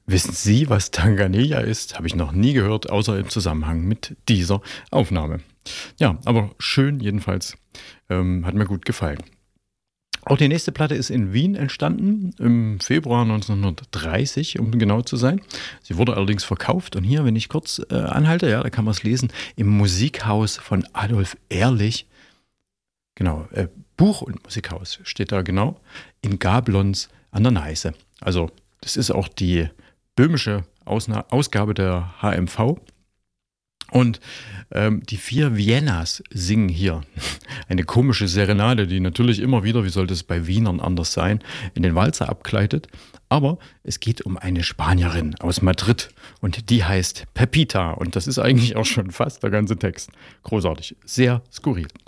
Wissen Sie, was Tanganella ist? Habe ich noch nie gehört, außer im Zusammenhang mit dieser Aufnahme. Ja, aber schön jedenfalls. Hat mir gut gefallen. Auch die nächste Platte ist in Wien entstanden, im Februar 1930, um genau zu sein. Sie wurde allerdings verkauft und hier, wenn ich kurz anhalte, ja, da kann man es lesen, im Musikhaus von Adolf Ehrlich. Genau, Buch- und Musikhaus steht da genau, in Gablons an der Neiße. Also das ist auch die böhmische Ausgabe der HMV. Und die vier Viennas singen hier eine komische Serenade, die natürlich immer wieder, wie sollte es bei Wienern anders sein, in den Walzer abgleitet. Aber es geht um eine Spanierin aus Madrid und die heißt Pepita. Und das ist eigentlich auch schon fast der ganze Text. Großartig, sehr skurril.